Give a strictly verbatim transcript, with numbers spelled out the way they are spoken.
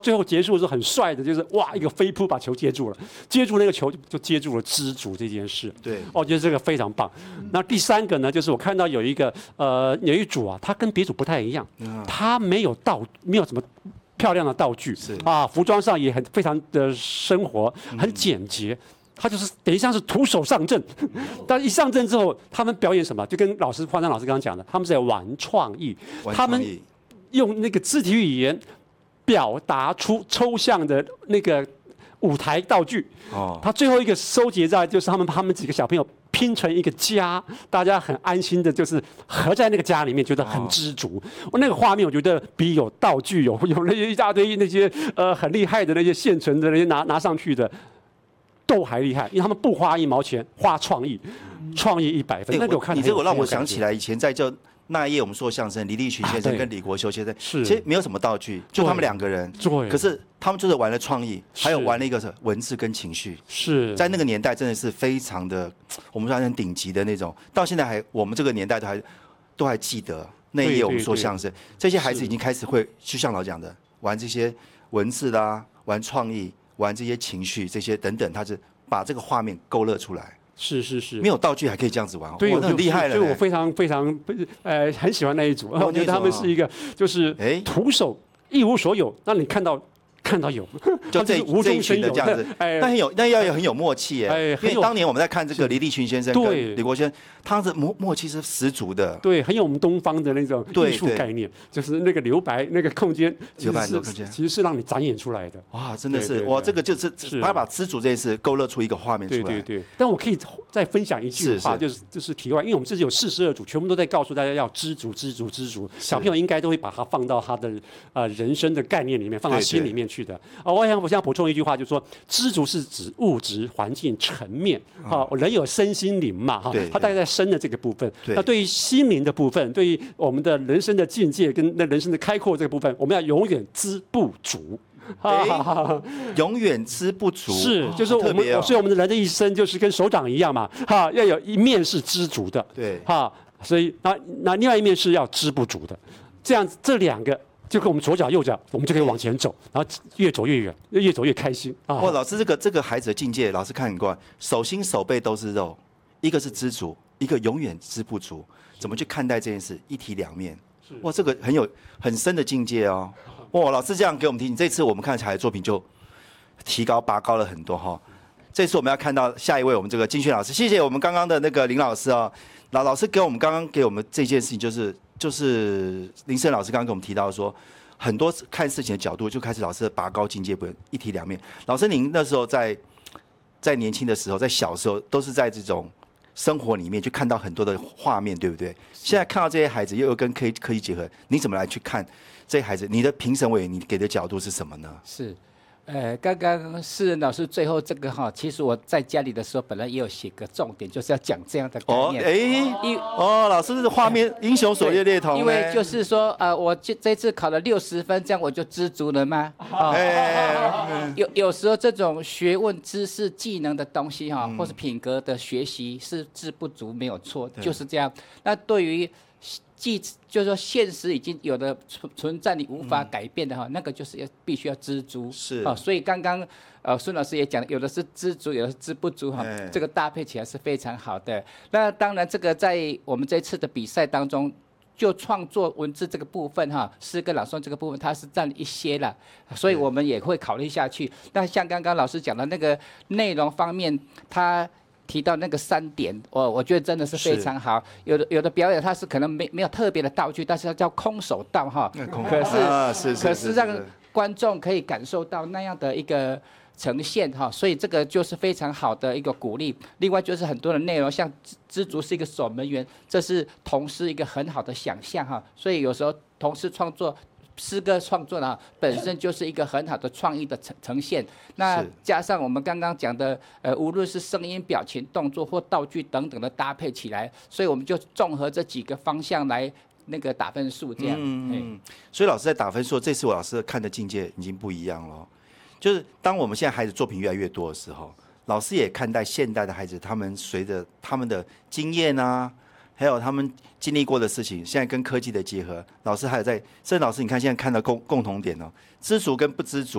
最后结束的时候很帅的，就是哇，一个飞扑把球接住了，接住那个球就就接住了知足这件事。 对， 我觉得这个非常棒。那第三个呢，就是我看到有一个呃有一组啊，他跟别组不太一样，他没有道没有什么漂亮的道具，啊，服装上也很非常的生活，很简洁。他就是等于像是徒手上阵，但一上阵之后，他们表演什么？就跟老师花章老师刚刚讲的，他们是在玩创意，他们用那个肢体语言表达出抽象的那个舞台道具。哦，他最后一个收结在就是他们他们几个小朋友拼成一个家，大家很安心的，就是合在那个家里面，觉得很知足。我、哦、那个画面，我觉得比有道具有有那些一大堆那些呃很厉害的那些现成的那些拿拿上去的。都还厉害，因为他们不花一毛钱，花创意，创意一百分。欸、那个我看你这个让我想起来，以前在就那一夜我们说相声，李立群先生跟李国修先生， 是其实没有什么道具，就他们两个人， 对， 可是他们就是玩了创意，还有玩了一个文字跟情绪， 是在那个年代真的是非常的，我们说很顶级的那种，到现在还我们这个年代都还都还记得那一夜我们说相声，这些孩子已经开始会，就像老讲的，玩这些文字啦，玩创意。玩这些情绪，这些等等，他是把这个画面勾勒出来。 是是是， 没有道具还可以这样子玩， 对， 很厉害了。 所以我非常非常呃很喜欢那一组，我觉得他们是一个就是徒手一无所有，让你看到。看到有， 就这无中生有这样子，哎，那很有，那要有很有默契哎，因为当年我们在看这个李立群先生跟李国先生，他的默默契是十足的， 对，很有我们东方的那种艺术概念，就是那个留白那个空间， 留白空间其实是让你展演出来的。 哇，真的是哇，这个就是他把知足这件事勾勒出一个画面出来。 对对对，但我可以再分享一句话，就是就是题外，因为我们这是有四十二组，全部都在告诉大家要知足知足知足，小朋友应该都会把它放到他的呃人生的概念里面，放到心里面去的。啊，我想我想补充一句话，就是说，知足是指物质环境层面，哈、啊，人有身心灵嘛，哈、啊，它大概在身的这个部分。那对于心灵的部分，对于我们的人生的境界跟那人生的开阔这个部分，我们要永远知不足。 欸、永远知不足是，就是我们，哦、所以我们的人的一生就是跟手掌一样嘛，哈、啊，要有一面是知足的， 对， 哈、啊，所以那那另外一面是要知不足的，这样这两个。就跟我们左脚右脚，我们就可以往前走，然后越走越远，越走越开心啊！ 哇，老师这个这个孩子的境界，老师看很惯，手心手背都是肉，一个是知足，一个永远知不足，怎么去看待这件事？一体两面，哇，这个很有很深的境界哦！哇，老师这样给我们提醒，这次我们看小孩的作品就提高拔高了很多哈。这次我们要看到下一位我们这个金轩老师，谢谢我们刚刚的那个林老师哦，老老师给我们刚刚给我们这件事情就是。就是林胜老师刚刚跟我们提到说，很多看事情的角度就开始老师拔高境界，不一体两面。老师，您那时候在在年轻的时候，在小时候，都是在这种生活里面去看到很多的画面，对不对？现在看到这些孩子又又跟科科技结合，你怎么来去看这些孩子？你的评审委员你给的角度是什么呢？ 是。呃，刚刚诗人老师最后这个哈，其实我在家里的时候，本来也有写个重点，就是要讲这样的概念。 哦，哎，哦，老师的画面英雄所见略同。 因为就是说，呃，我这这次考了六十分，这样我就知足了吗？哦、哎，有有时候这种学问、知识、技能的东西哈，或是品格的学习是知不足，没有错，就是这样。那对于既就是说，现实已经有的存存在，你无法改变的哈，嗯、那个就是要必须要知足。 是啊，所以刚刚呃孙老师也讲，有的是知足，有的是知不足哈，这个搭配起来是非常好的。那当然，这个在我们这次的比赛当中，就创作文字这个部分哈，诗歌朗诵这个部分，它是占一些了，所以我们也会考虑下去。那像刚刚老师讲的那个内容方面，它。提到那个三点，我我觉得真的是非常好。有的有的表演它是可能没没有特别的道具，但是它叫空手道哈。可是、 啊、是是可是让观众可以感受到那样的一个呈现哈，所以这个就是非常好的一个鼓励。另外就是很多的内容，像知足是一个守门员，这是童诗一个很好的想象哈。所以有时候童诗创作。诗歌创作呢，本身就是一个很好的创意的呈呈现。那加上我们刚刚讲的，呃，无论是声音、表情、动作或道具等等的搭配起来，所以我们就综合这几个方向来那个打分数，这样。嗯， 所以老师在打分数，这次我老师看的境界已经不一样了。就是当我们现在孩子作品越来越多的时候，老师也看待现代的孩子，他们随着他们的经验啊。还有他们经历过的事情，现在跟科技的结合，老师还有在，甚至老师你看现在看到共共同点哦，知足跟不知足。